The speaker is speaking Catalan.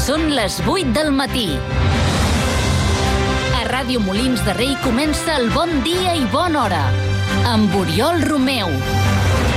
Són les 8 del matí. A Ràdio Molins de Rei comença el Bon Dia i Bona Hora, amb Oriol Romeu.